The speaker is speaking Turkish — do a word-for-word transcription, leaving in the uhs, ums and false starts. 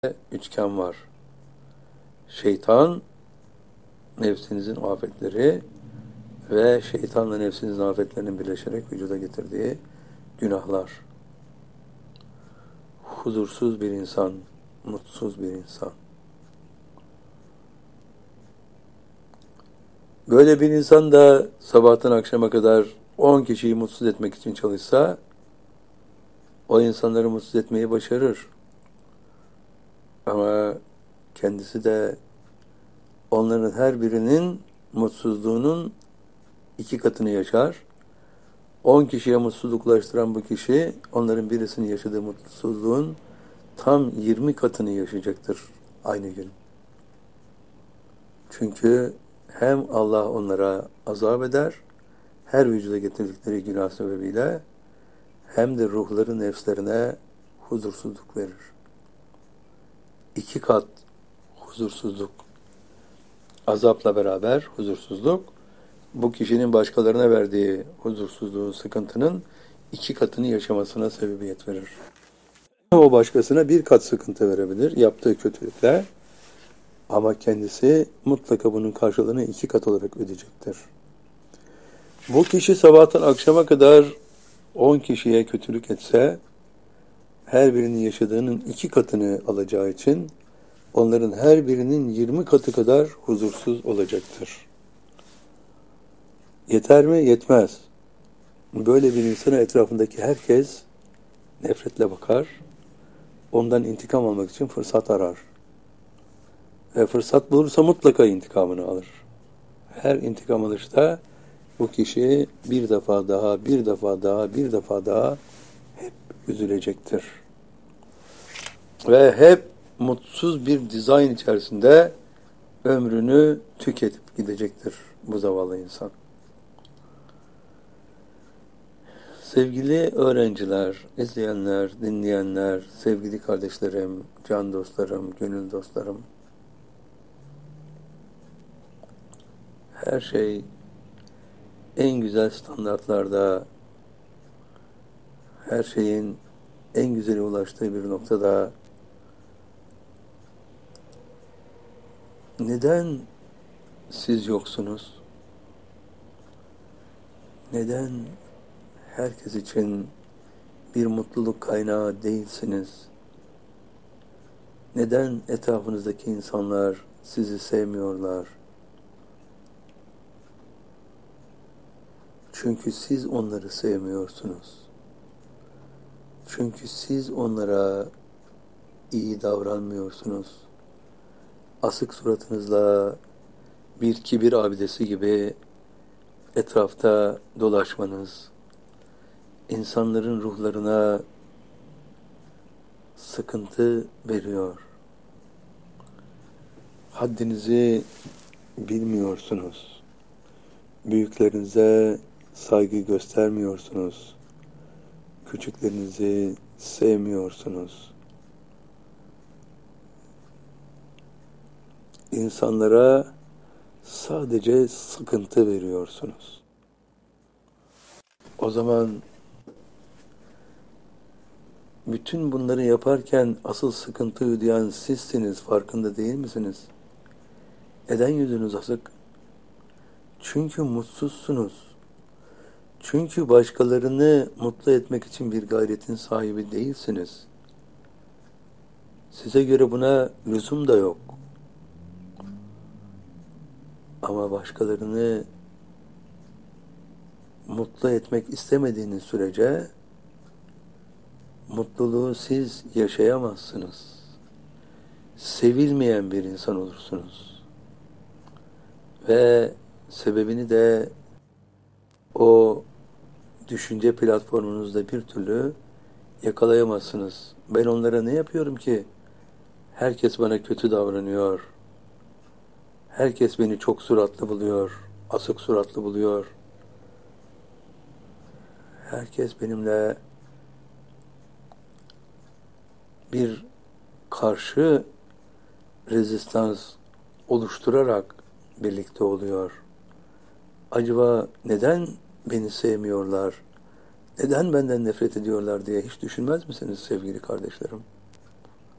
üçgen var. Şeytan, nefsinizin afetleri ve şeytanla nefsinizin afetlerinin birleşerek vücuda getirdiği günahlar. Huzursuz bir insan, mutsuz bir insan. Böyle bir insan da sabahtan akşama kadar on kişiyi mutsuz etmek için çalışsa, o insanları mutsuz etmeyi başarır. Ama kendisi de onların her birinin mutsuzluğunun iki katını yaşar. On kişiye mutsuzluklaştıran bu kişi, onların birisinin yaşadığı mutsuzluğun tam yirmi katını yaşayacaktır aynı gün. Çünkü hem Allah onlara azap eder, her vücuda getirdikleri günah sebebiyle, hem de ruhları nefslerine huzursuzluk verir. İki kat huzursuzluk, azapla beraber huzursuzluk, bu kişinin başkalarına verdiği huzursuzluğun, sıkıntının iki katını yaşamasına sebebiyet verir. O başkasına bir kat sıkıntı verebilir yaptığı kötülükle, ama kendisi mutlaka bunun karşılığını iki kat olarak ödeyecektir. Bu kişi sabahtan akşama kadar on kişiye kötülük etse, her birinin yaşadığının iki katını alacağı için, onların her birinin yirmi katı kadar huzursuz olacaktır. Yeter mi? Yetmez. Böyle bir insana etrafındaki herkes nefretle bakar, ondan intikam almak için fırsat arar. Ve fırsat bulursa mutlaka intikamını alır. Her intikam alışta bu kişi bir defa daha, bir defa daha, bir defa daha hep üzülecektir. Ve hep mutsuz bir dizayn içerisinde ömrünü tüketip gidecektir bu zavallı insan. Sevgili öğrenciler, izleyenler, dinleyenler, sevgili kardeşlerim, can dostlarım, gönül dostlarım, her şey en güzel standartlarda, her şeyin en güzeli ulaştığı bir noktada neden siz yoksunuz? Neden herkes için bir mutluluk kaynağı değilsiniz? Neden etrafınızdaki insanlar sizi sevmiyorlar? Çünkü siz onları sevmiyorsunuz. Çünkü siz onlara iyi davranmıyorsunuz. Asık suratınızla bir kibir abidesi gibi etrafta dolaşmanız, insanların ruhlarına sıkıntı veriyor. Haddinizi bilmiyorsunuz. Büyüklerinize saygı göstermiyorsunuz. Küçüklerinizi sevmiyorsunuz. İnsanlara sadece sıkıntı veriyorsunuz. O zaman bütün bunları yaparken asıl sıkıntı ödeyen sizsiniz, farkında değil misiniz? Neden yüzünüz asık? Çünkü mutsuzsunuz. Çünkü başkalarını mutlu etmek için bir gayretin sahibi değilsiniz. Size göre buna lüzum da yok. Ama başkalarını mutlu etmek istemediğiniz sürece mutluluğu siz yaşayamazsınız. Sevilmeyen bir insan olursunuz. Ve sebebini de o düşünce platformunuzda bir türlü yakalayamazsınız. Ben onlara ne yapıyorum ki? Herkes bana kötü davranıyor. Herkes beni çok suratlı buluyor, asık suratlı buluyor. Herkes benimle bir karşı rezistans oluşturarak birlikte oluyor. Acaba neden beni sevmiyorlar? Neden benden nefret ediyorlar diye hiç düşünmez misiniz sevgili kardeşlerim?